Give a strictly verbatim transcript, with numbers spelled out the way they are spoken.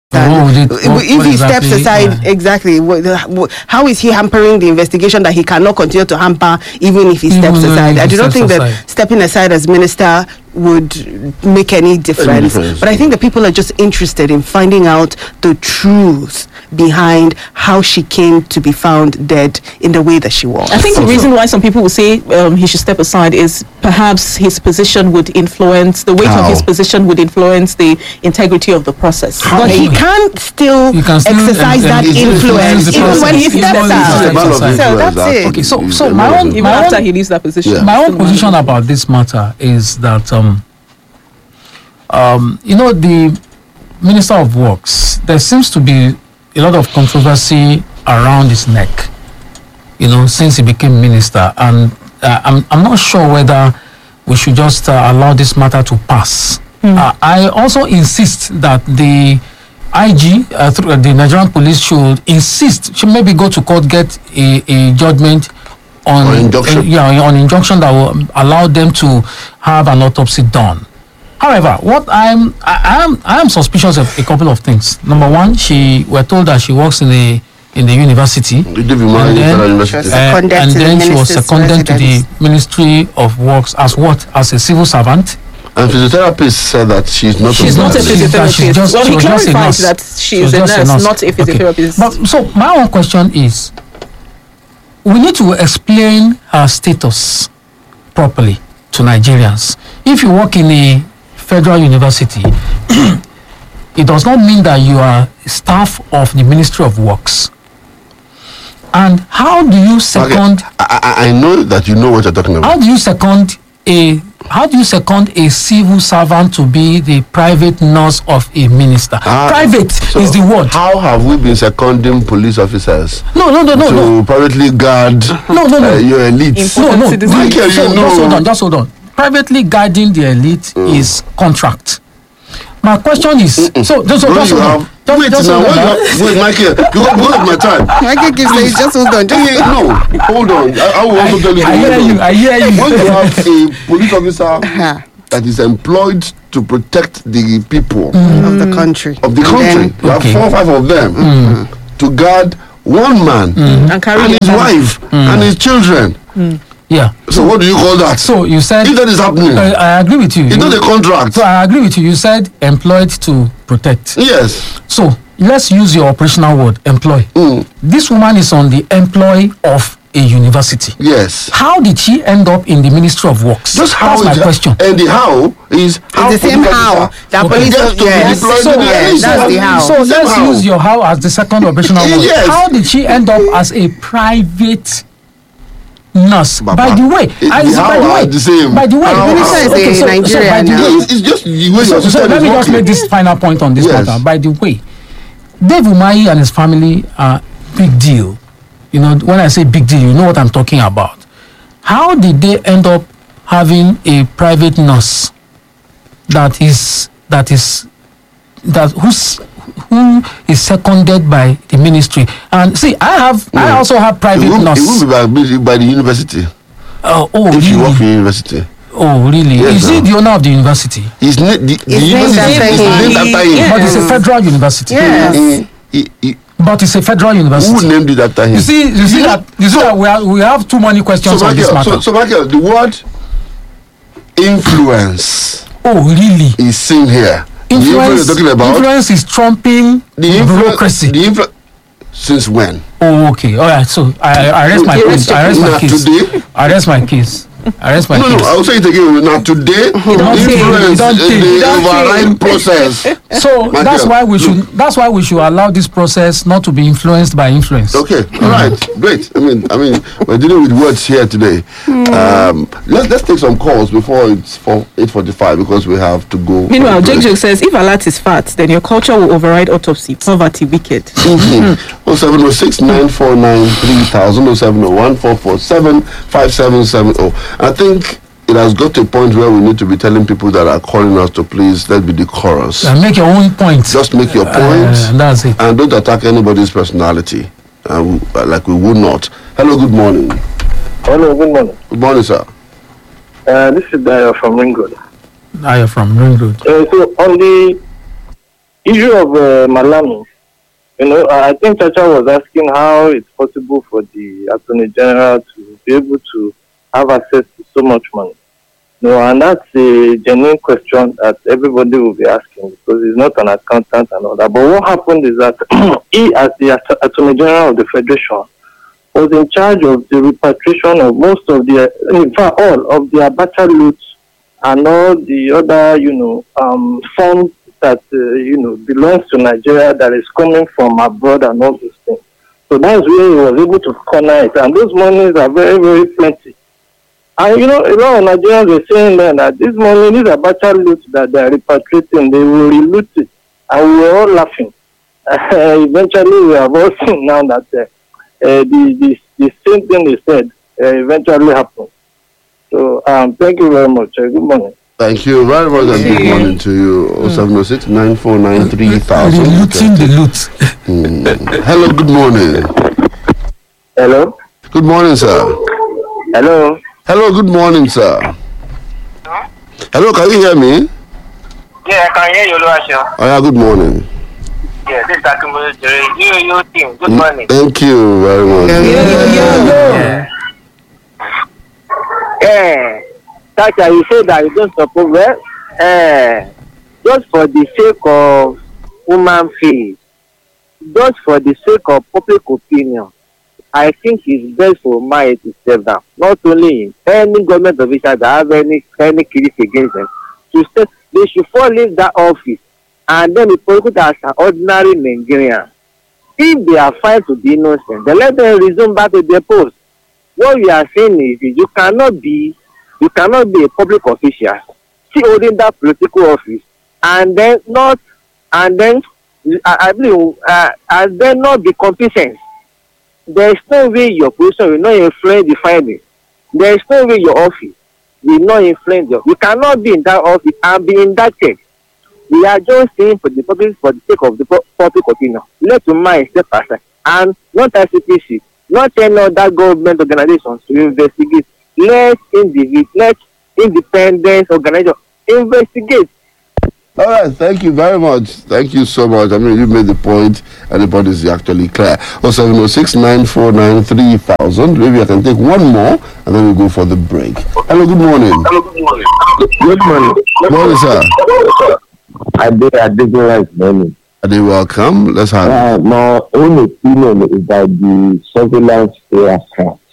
Oh, it, what, if what he exactly, steps aside, yeah. exactly, what, how is he hampering the investigation that he cannot continue to hamper even if he steps Even aside? if I he do not steps think aside. that stepping aside as minister would make any difference. Any difference. But I think the people are just interested in finding out the truth behind how she came to be found dead in the way that she was. I think the reason why some people will say um, he should step aside is perhaps his position would influence, the weight How? of his position would influence the integrity of the process. But he can't still He can still exercise en- that en- influence influence the even when he process. steps Even when he out. steps Man of aside. So influence, that's it. Okay, so He's so a my man of own influence. Even my after own, he leaves that position. Yeah. my own Still position man. about this matter is that um um you know, the Minister of Works, there seems to be a lot of controversy around his neck, you know, since he became minister, and uh, I'm I'm not sure whether we should just uh, allow this matter to pass. Uh, I also insist that the I G, uh, through the Nigerian police, should insist, should maybe go to court, get a, a judgment on Or injunction. uh, yeah, on injunction that will allow them to have an autopsy done. However, what I'm I, I am I am suspicious of a couple of things. Number one, she we're told that she works in a in the university. The David Mara And then- Federal University. She was Uh, seconded and to the then she was minister's seconded to the residence. Ministry of Works as what? As a civil servant. And physiotherapist said that she's not She's a not a nurse. physio- that she's physiotherapist. just- Well, she he was just a clarified nurse. that She she's was a just nurse, not a Okay. physiotherapist. But so my own question is, we need to explain her status properly to Nigerians. If you work in a federal university, it does not mean that you are staff of the Ministry of Works. And how do you Okay. second? I, I, I know that you know what you're talking about. How do you second a? How do you second a civil servant to be the private nurse of a minister? Ah, Private so is the word. How have we been seconding police officers No, no, no, no, to no, privately guard no, no, no. uh, your elite? Important No, no. citizens. Michael, So, you just know. hold on, just hold on. Privately guiding the elite is contract. My question is, so just, When just you hold on. have, Just, wait just now, hold when on. you have, wait, Michael, you got hold of my time. Michael keeps saying, just hold on. Just Hey, no, hold on. I, I will also tell you. I hear hold you, on. I hear you. When you have a police officer Uh-huh. that is employed to protect the people of the country. of the And country, then- you have Okay. four or five of them to guard one man And carry and it his back. wife and his children. Yeah. So what do you call that? So you said, If that is happening, uh, I agree with you. it's not a contract. So I agree with you. You said employed to protect. Yes. So let's use your operational word, employ. Mm. This woman is on the employ of a university. Yes. How did she end up in the Ministry of Works? Just how That's my it- question. And the how is how It's the same police how officer that Okay. police gets to be yes. deployed So, in the yeah, police. that's the how. So Same let's how. use your how as the second operational word. Yes. How did she end up as a private nurse? Baba, By the way, it- I, the by how the way, are the same. by the way, How- Minister is okay, a so, so Nigerian by the now. way, It's, it's just the way so, your so system let is me just working. make this final point on this Yes. matter. By the way, Dave Umahi and his family are big deal. You know, when I say big deal, you know what I'm talking about. How did they end up having a private nurse that is that is that who's who is seconded by the ministry? And see, I have I Yeah. also have It private won't, it nurse. won't be by, by the university Oh, oh, if you work really? in university. Oh, really? Yes, Is he sir. the owner of the university? It's na- the, the It's named university after is him. named after him. Yeah. But it's a federal university. Yes. He- he- he- But it's a federal who university. named it after him? You see, you see that you see that we have we have too many questions so on this Michael, matter. so, so Michael, the word influence Oh, really? is seen here. The influence Influence, you're talking about. influence is trumping the influence. bureaucracy. The influence. Since when? Oh, okay. All right. So I, I rest my Okay, case. I rest my now case. today? I rest my case. I rest my No, case. no. I'll say it again. Now today, don't think, influence you don't is think, you the don't override process. So Michael, that's why we should look. that's why we should allow this process not to be influenced by influence. Okay, all right, great. I mean, I mean, we're dealing with words here today. Um, let's let's take some calls before it's for eight forty-five because we have to go. for Meanwhile, the break. Jake Joke says, if alert is fat, then your culture will override autopsy. Poverty, wicked. oh seven oh six nine four nine three thousand oh seven oh one four four seven five seven seven oh. I think it has got to a point where we need to be telling people that are calling us to please let's be decorous. And make your own point. Just make your point Uh, that's it. and don't attack anybody's personality. Uh, w- uh, like we would not. Hello, good morning. Hello, good morning. Good morning, sir. Uh, this is Daya from Ringgood. I am from Ring Road. Uh, so on the issue of uh, Malami, you know, I think Chacha was asking how it's possible for the Attorney General to be able to have access to so much money. You know, and that's a genuine question that everybody will be asking because he's not an accountant and all that. But what happened is that he, as the Att- Attorney General of the Federation, was in charge of the repatriation of most of the, in fact, all of the Abacha loot and all the other, you know, um, funds that, uh, you know, belongs to Nigeria that is coming from abroad and all those things. So that's where he was able to corner it. And those monies are very, very plenty. And, you know, a lot of Nigerians are saying then that this money, these Abacha loot that they are repatriating, they will reloot it. And we were all laughing. Uh, eventually, we have all seen now that uh, uh, the, the, the same thing they said uh, eventually happened. So, um, thank you very much. Uh, good morning. Thank you very much and good morning to you. oh seven oh six, nine four nine, three thousand. Relooting the loot. Mm. Hello, good morning. Hello? Good morning, sir. Hello? Hello, good morning, sir. Hello, can you hear me? Yeah, I can hear you, Oluwaseun. Oh, yeah, good morning. Yeah, this is Akinboye Jere. You, you team. Good morning. Thank you very much. Yeah. Yeah. Tacha, you say that you don't support well. Uh, just for the sake of human faith, just for the sake of public opinion, I think it's best for Umahi to step down. Not only him, any government official that have any any case against them, to step, they should fall leave that office and then be prosecuted as an ordinary Nigerian. If they are found to be innocent, then let them resume back to their post. What we are saying is you cannot be you cannot be a public official, still holding that political office, and then not and then I, I believe uh, and then not be competent. There is no way your position will not influence the findings. There is no way your office will not influence your. You cannot be in that office and be in that check. We are just saying for the public, for the sake of the public opinion. Let Umahi step aside and not I C P C, not any other government organizations to investigate. Let individual, let independent organizations investigate. All right, thank you very much. Thank you so much. I mean, you made the point, and the point is actually clear. oh seven oh six, nine four nine, three thousand. Maybe I can take one more, and then we'll go for the break. Hello, good morning. Hello, good morning. Good morning. Good morning, sir. I did a different morning. Are they welcome? Let's have it. Uh, my own opinion is that the surveillance aircraft